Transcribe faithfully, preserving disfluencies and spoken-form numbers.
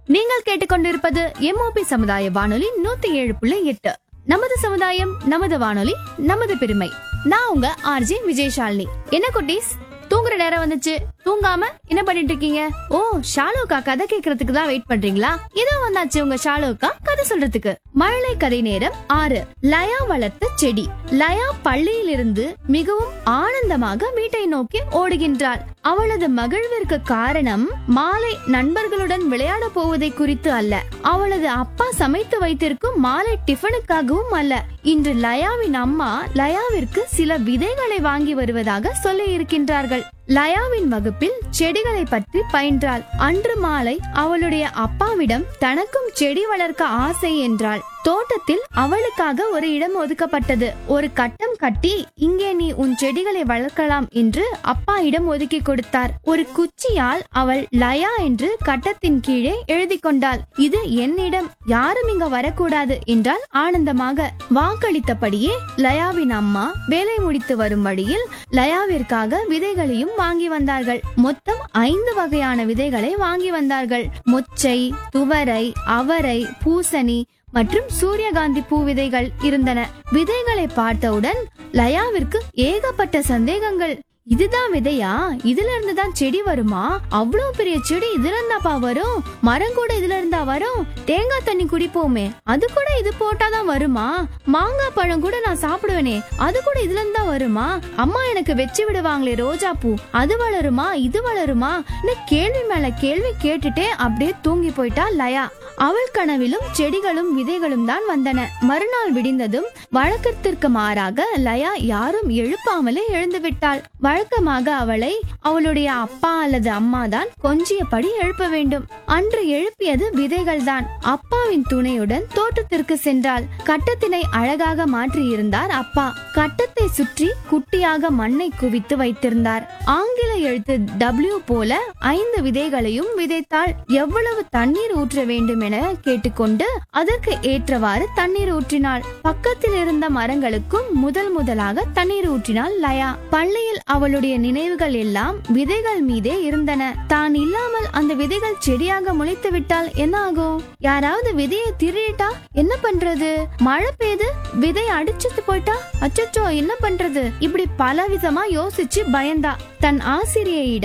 நீங்கள் கேட்டுக்கொண்டிருப்பது எம்ஓபி சமுதாய வானொலி நூத்தி ஏழு புள்ளி எட்டு. நமது சமுதாயம் நமது வானொலி நமது பெருமை. நான் உங்க ஆர்ஜே விஜயசாலினி. என்ன குட்டீஸ், தூங்குற நேரம் வந்துச்சு, தூங்காம என்ன பண்ணிட்டு இருக்கீங்க? ஓ, ஷாலுக்கா கதை கேக்குறதுக்கு தான் வெயிட் பண்றீங்களா? இதோ வந்தாச்சு உங்க ஷாலுக்கா கதை சொல்றதுக்கு. மழலை கதை நேரம் ஆறு. லயா வளர்த்த செடி. லயா பள்ளியிலிருந்து மிகவும் ஆனந்தமாக வீட்டை நோக்கி ஓடுகின்றாள். அவளது மகிழ்விற்கு காரணம் மாலை நண்பர்களுடன் விளையாட போவதை குறித்து அல்ல, அவளது அப்பா சமைத்து வைத்திருக்கும் மாலை டிஃபனுக்காகவும் அல்ல. இன்று லயாவின் அம்மா லயாவிற்கு சில விதைகளை வாங்கி வருவதாக சொல்லி இருக்கின்றார்கள். லயாவின் வகுப்பில் செடிகளை பற்றி பயின்றாள். அன்று மாலை அவளுடைய அப்பாவிடம் தனக்கும் செடி வளர்க்க ஆசை என்றாள். தோட்டத்தில் அவளுக்காக ஒரு இடம் ஒதுக்கப்பட்டது. ஒரு கட்டம் கட்டி இங்கே நீ உன் செடிகளை வளர்க்கலாம் என்று அப்பா இடம் ஒதுக்கி கொடுத்தார். ஒரு குச்சியால் அவள் லயா என்று கட்டத்தின் கீழே எழுதி கொண்டாள். இது என்னிடம், யாரும் இங்க வரக்கூடாது என்றால் ஆனந்தமாக. வாக்களித்தபடியே லயாவின் அம்மா வேலை முடித்து வரும் வழியில் லயாவிற்காக விதைகளையும் வாங்கி வந்தார்கள். மொத்தம் ஐந்து வகையான விதைகளை வாங்கி வந்தார்கள். மொச்சை, துவரை, அவரை, பூசணி மற்றும் சூரியகாந்தி பூ விதைகள் இருந்தன. விதைகளை பார்த்தவுடன் லயாவிற்கு ஏகப்பட்ட சந்தேகங்கள். இதுதான் விதையா? இதுல இருந்துதான் செடி வருமா? அவ்வளவு பெரிய செடி இதுல இருந்தாப்பா வரும்? மரம் கூட இதுல இருந்தா வரும்? தேங்காய் தண்ணி குடிப்போமே, அது கூட இது போட்டாதான் வருமா? மாங்காய் பழம் கூட நான் சாப்பிடுவேனே, அது கூட இதுல இருந்தா வருமா? அம்மா எனக்கு வச்சு விடுவாங்களே ரோஜா பூ, அது வளருமா? இது வளருமா? கேள்வி மேல கேள்வி கேட்டுட்டே அப்படியே தூங்கி போயிட்டா லயா. அவள் கனவிலும் செடிகளும் விதைகளும் தான் வந்தன. மறுநாள் விடிந்ததும் வழக்கத்திற்கு மாறாக லயா யாரும் எழுப்பாமலே எழுந்து விட்டாள். வழக்கமாக அவளை அவளுடைய அப்பா அல்லது அம்மா தான் கொஞ்சியபடி எழுப்ப வேண்டும். அன்று எழுப்பியது விதைகள் தான். அப்பாவின் துணையுடன் தோட்டத்திற்கு சென்றாள். கட்டத்தினை அழகாக மாற்றி இருந்தார் அப்பா. கட்டத்தை சுற்றி குட்டியாக மண்ணை குவித்து வைத்திருந்தார். ஆங்கில எழுத்து டபிள்யூ போல ஐந்து விதைகளையும் விதைத்தாள். எவ்வளவு தண்ணீர் ஊற்ற வேண்டும் என கேட்டுக்கொண்டு அதற்கு ஏற்றவாறு தண்ணீர் ஊற்றினாள். பக்கத்தில் இருந்த மரங்களுக்கும் முதல் முதலாக தண்ணீர் ஊற்றினாள் லயா. பள்ளியில் அவளுடைய நினைவுகள் எல்லாம் விதைகள் மீதே இருந்தன. தான் இல்லாமல் அந்த விதைகள் செடியாக முளைத்து விட்டால் என்ன ஆகும்? யாராவது விதையை திருடிட்டா என்ன பண்றது? மழை பெய்து விதை அடிச்சுட்டு போயிட்டா அச்சச்சோ என்ன பண்றது? இப்படி பல விதமா யோசிச்சு பயந்தா. தன் ஆசிரியையிடம்